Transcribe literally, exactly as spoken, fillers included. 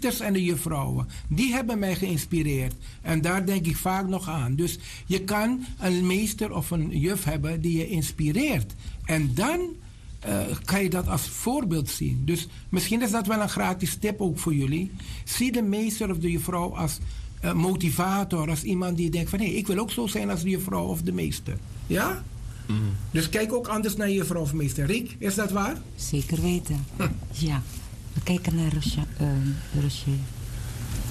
meesters en de juffrouwen. Die hebben mij geïnspireerd. En daar denk ik vaak nog aan. Dus je kan een meester of een juf hebben die je inspireert. En dan uh, kan je dat als voorbeeld zien. Dus misschien is dat wel een gratis tip ook voor jullie. Zie de meester of de juffrouw als uh, motivator. Als iemand die denkt van hé, hey, ik wil ook zo zijn als de juffrouw of de meester. Ja? Mm. Dus kijk ook anders naar je juffrouw of meester. Riek, is dat waar? Zeker weten. Hm. Ja. We kijken naar Rochelle. Uh,